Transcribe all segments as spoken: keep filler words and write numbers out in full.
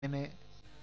tiene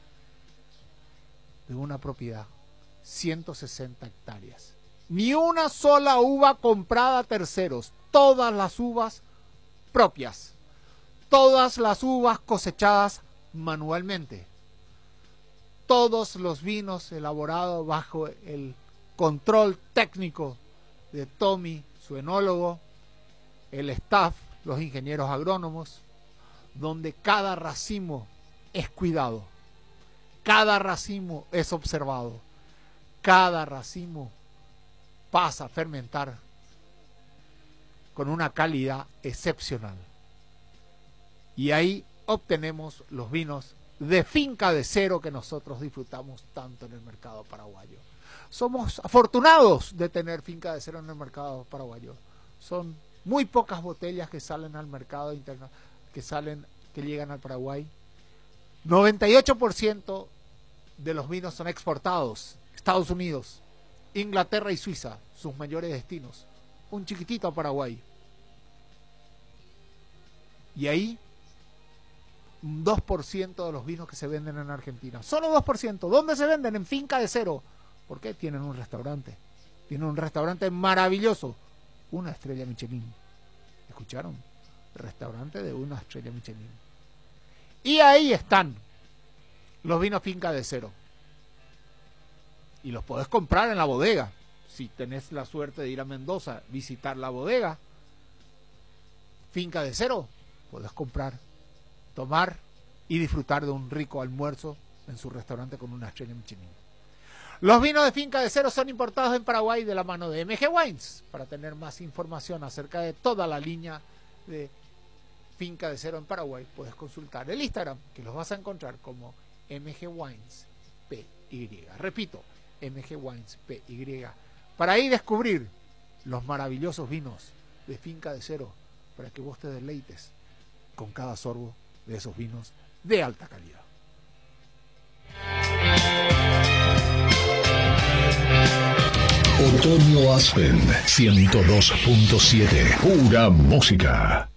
de una propiedad ciento sesenta hectáreas. Ni una sola uva comprada a terceros, todas las uvas propias, todas las uvas cosechadas manualmente, todos los vinos elaborados bajo el control técnico de Tommy, su enólogo, el staff, los ingenieros agrónomos, donde cada racimo es cuidado, cada racimo es observado, cada racimo pasa a fermentar con una calidad excepcional. Y ahí obtenemos los vinos de finca de cero que nosotros disfrutamos tanto en el mercado paraguayo. Somos afortunados de tener finca de cero en el mercado paraguayo. Son muy pocas botellas que salen al mercado interno, que salen, que llegan al Paraguay. noventa y ocho por ciento de los vinos son exportados. Estados Unidos, Inglaterra y Suiza, sus mayores destinos. Un chiquitito a Paraguay. Y ahí, un dos por ciento de los vinos que se venden en Argentina. Solo dos por ciento. ¿Dónde se venden? En finca de cero. ¿Por qué? Tienen un restaurante. Tienen un restaurante maravilloso. Una estrella Michelin. ¿Escucharon? Restaurante de una estrella Michelin. Y ahí están los vinos finca de cero. Y los podés comprar en la bodega. Si tenés la suerte de ir a Mendoza, visitar la bodega, finca de cero, podés comprar, tomar y disfrutar de un rico almuerzo en su restaurante con una estrella Michelin. Los vinos de finca de cero son importados en Paraguay de la mano de M G Wines. Para tener más información acerca de toda la línea de finca de cero en Paraguay, puedes consultar el Instagram, que los vas a encontrar como M G Wines P Y. Repito, M G Wines P Y. Para ahí descubrir los maravillosos vinos de finca de cero, para que vos te deleites con cada sorbo de esos vinos de alta calidad. Otoño Aspen ciento dos punto siete, pura música.